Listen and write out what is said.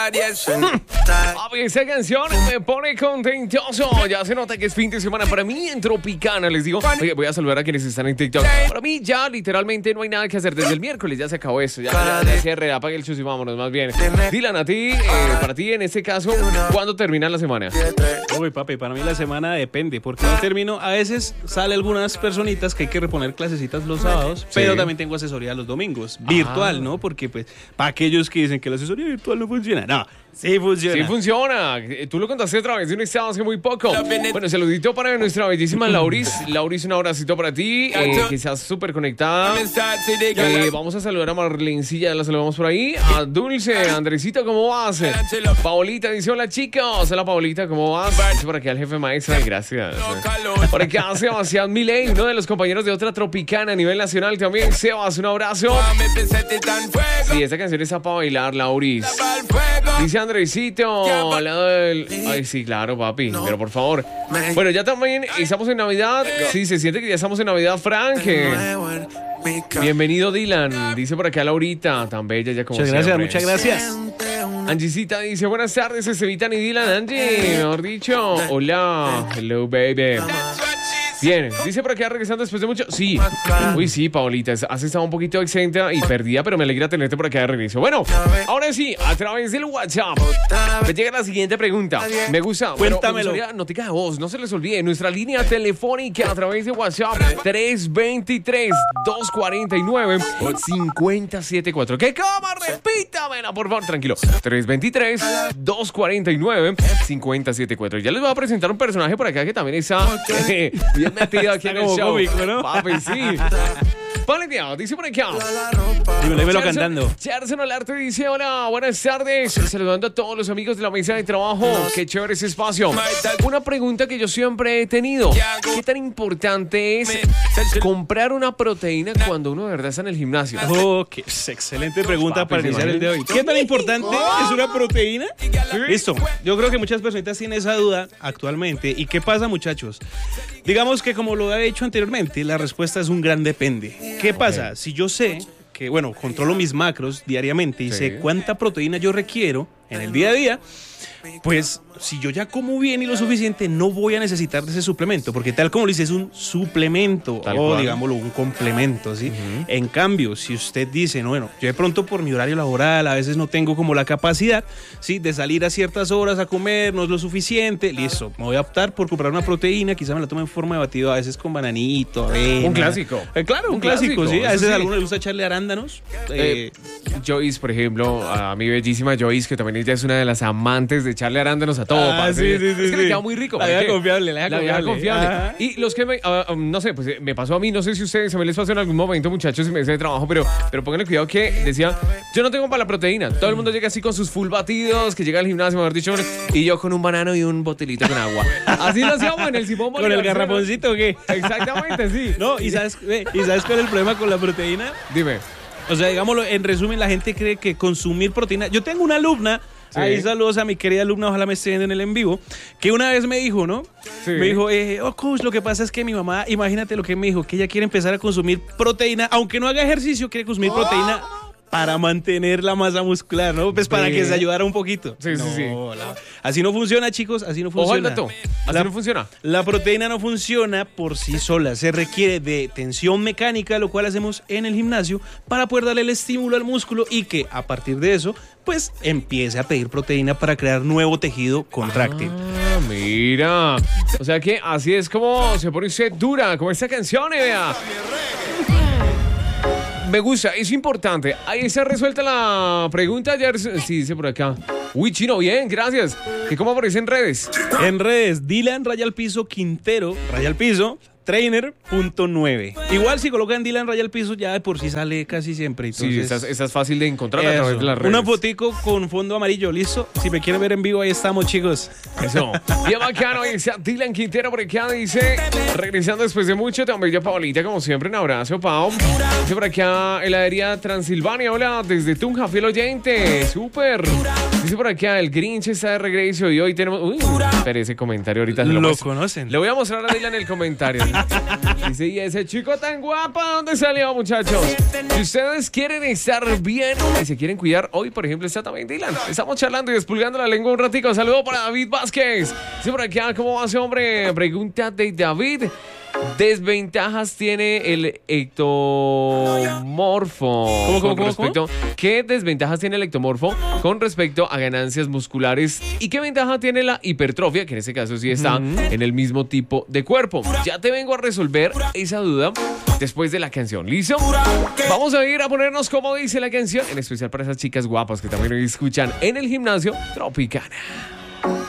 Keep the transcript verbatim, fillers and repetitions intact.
Papi, esa canción me pone contentoso. Ya se nota que es fin de semana. Para mí en Tropicana, les digo. Oye, voy a saludar a quienes están en TikTok. Para mí ya literalmente no hay nada que hacer. Desde el miércoles ya se acabó eso. Ya, ya, ya cierre, apague el chus y vámonos más bien. Dylan, a ti, eh, para ti en este caso, ¿cuándo termina la semana? Uy, papi, para mí la semana depende. Porque yo termino, a veces sale algunas personitas que hay que reponer clasecitas los sábados. Sí. Pero también tengo asesoría los domingos. Virtual, ah. ¿no? Porque pues, para aquellos que dicen que la asesoría virtual no funciona. No. Sí funciona. Sí funciona. Tú lo contaste a través de un estado hace muy poco. Bueno, saludito para nuestra bellísima Lauris. Lauris, un abracito para ti. Eh, que seas súper conectada. Eh, vamos a saludar a Marlencilla, la saludamos por ahí. A Dulce, Andresita, ¿cómo vas? Paolita dice, hola chicos. Hola Paolita, ¿cómo vas? Dice por aquí al jefe maestra. Gracias. Por aquí a Sebastián Milei, uno de los compañeros de otra Tropicana a nivel nacional también. Sebas, un abrazo. Sí, esta canción está para bailar, Lauris. Dice Andresito, al lado del... Ay, sí, claro, papi, pero por favor. Bueno, ya también estamos en Navidad. Sí, se siente que ya estamos en Navidad, Frank. Bienvenido, Dylan. Dice por acá Laurita, tan bella ya como muchas siempre. Muchas gracias, muchas gracias. Angisita dice, buenas tardes, Estevitan y Dylan. Angie, mejor dicho. Hola, hello, baby. Bien, dice por acá regresando después de mucho. Sí, uy, sí, Paolita, has estado un poquito exenta y perdida, pero me alegra tenerte por acá de regreso. Bueno, ahora sí, a través del WhatsApp me llega la siguiente pregunta. Me gusta, cuéntamelo. Bueno, notica de voz, no se les olvide, nuestra línea telefónica a través de WhatsApp tres dos tres, dos cuatro nueve, cinco cero siete cuatro. ¿Qué cama? Repítamela, por favor, tranquilo. tres dos tres, dos cuatro nueve, cinco cero siete cuatro. Ya les voy a presentar un personaje por acá que también está... Eh, bien metido aquí en el show. Cómico, ¿no? Papi, sí. Paleteado, dice por acá. Dímelo, dímelo cantando. Gerson Olarte dice, hola, buenas tardes. Saludando a todos los amigos de la mesa de trabajo. Qué chévere ese espacio. Una pregunta que yo siempre he tenido. ¿Qué tan importante es comprar una proteína cuando uno de verdad está en el gimnasio? Oh, qué excelente pregunta para iniciar el de hoy. ¿Qué tan importante es una proteína? Listo. Yo creo que muchas personitas tienen esa duda actualmente. ¿Y qué pasa, muchachos? Digamos que como lo he dicho anteriormente, la respuesta es un gran depende. ¿Qué pasa? Si yo sé que, bueno, controlo mis macros diariamente y sí. sé cuánta proteína yo requiero en el día a día, pues si yo ya como bien y lo suficiente, no voy a necesitar de ese suplemento, porque tal como lo dice, es un suplemento tal o cual. Digámoslo, un complemento, ¿sí? Uh-huh. En cambio, si usted dice, no, bueno, yo de pronto por mi horario laboral a veces no tengo como la capacidad, ¿sí? De salir a ciertas horas a comer, no es lo suficiente, listo, me voy a optar por comprar una proteína, quizá me la tome en forma de batido, a veces con bananito, avena. Un clásico. Eh, claro, un, un clásico, clásico, ¿sí? A veces sí. A algunos les gusta echarle arándanos. Eh, eh, Joyce, por ejemplo, a mi bellísima Joyce, que también ella es una de las amantes de echarle arándanos a todo. Ah, sí, sí, sí, es que sí. le queda muy rico. La deja confiable, la deja confiable. confiable. Ajá. Y los que, me, uh, um, no sé, pues me pasó a mí, no sé si ustedes se me les pasó en algún momento, muchachos, y me de trabajo, pero, pero pónganle cuidado que decía, yo no tengo para la proteína. Todo el mundo llega así con sus full batidos, que llega al gimnasio, mejor dicho, y yo con un banano y un botelito con agua. Así lo hacíamos en el Simón Bolívar. ¿Con el garrafoncito o qué? Exactamente, sí. No, ¿y sabes, ¿y sabes cuál es el problema con la proteína? Dime. O sea, digámoslo, en resumen, la gente cree que consumir proteína... Yo tengo una alumna, sí. Ahí saludos a mi querida alumna, ojalá me esté viendo en el en vivo, que una vez me dijo, ¿no? Sí. Me dijo, eh, oh, coach, lo que pasa es que mi mamá, imagínate lo que me dijo, que ella quiere empezar a consumir proteína, aunque no haga ejercicio, quiere consumir oh. proteína para mantener la masa muscular, ¿no? Pues para que se ayudara un poquito. Sí, no, sí, sí. La... Así no funciona, chicos, así no funciona. Ojo, así la, no funciona. La proteína no funciona por sí sola, se requiere de tensión mecánica, lo cual hacemos en el gimnasio para poder darle el estímulo al músculo y que a partir de eso, pues empiece a pedir proteína para crear nuevo tejido contráctil. Ah, mira. O sea que así es como se pone usted dura, como esta canción, vea. Me gusta, es importante. Ahí está resuelta la pregunta ayer. Sí, dice por acá. Uy, Chino, bien, gracias. ¿Y cómo aparece en redes? En redes, Dylan Raya al Piso Quintero, Raya al Piso, trainer punto nueve. Igual si colocan Dylan Raya al Piso ya de por sí sale casi siempre. Entonces, sí, esa, esa es fácil de encontrar eso. A través de las redes. Una fotico con fondo amarillo, listo. Si me quieren ver en vivo, ahí estamos, chicos. Eso. Bien bacano, dice Dylan Quintero por acá, dice, regresando después de mucho, también ya Paolita, como siempre, un abrazo, Pau. Dice por acá, heladería Transilvania, hola, desde Tunja, fiel oyente, súper. Dice por aquí, el Grinch está de regreso y hoy tenemos... Uy, espera ese comentario ahorita. Lo, lo conocen. Le voy a mostrar a Dylan el comentario. Dice, y ese chico tan guapo, ¿dónde salió, muchachos? Si ustedes quieren estar bien y se quieren cuidar, hoy, por ejemplo, está también Dylan. Estamos charlando y despulgando la lengua un ratico. Saludo para David Vázquez. Dice por aquí, ¿cómo va ese hombre? Pregunta de David. Desventajas tiene el ectomorfo. ¿Cómo, cómo, con respecto, cómo? ¿Qué desventajas tiene el ectomorfo con respecto a ganancias musculares? ¿Y qué ventaja tiene la hipertrofia? Que en este caso sí está mm. en el mismo tipo de cuerpo. Ya te vengo a resolver esa duda después de la canción. ¿Listo? Vamos a ir a ponernos como dice la canción, en especial para esas chicas guapas que también hoy escuchan en el gimnasio Tropicana.